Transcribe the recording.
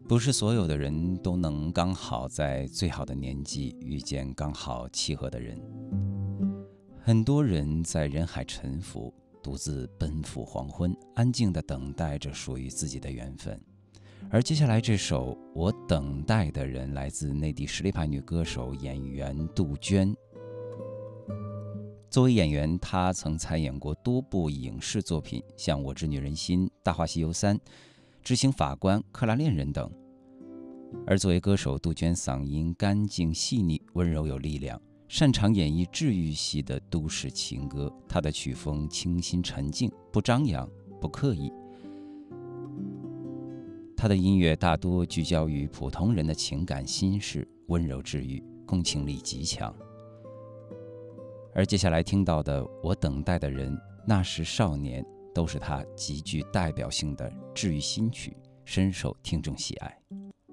不是所有的人都能刚好在最好的年纪遇见刚好契合的人。很多人在人海沉浮，独自奔赴黄昏，安静地等待着属于自己的缘分。而接下来这首《我等待的人》来自内地实力派女歌手演员杜鹃。作为演员，她曾参演过多部影视作品，像《我知女人心》《大话西游3》《知行法官》《克拉恋人》等。而作为歌手，杜鹃嗓音干净细腻，温柔有力量，擅长演绎治愈系的都市情歌。她的曲风清新沉静，不张扬，不刻意。她的音乐大多聚焦于普通人的情感心事，温柔治愈，共情力极强。而接下来听到的《我等待的人》《那时少年》都是她极具代表性的治愈新曲，深受听众喜爱。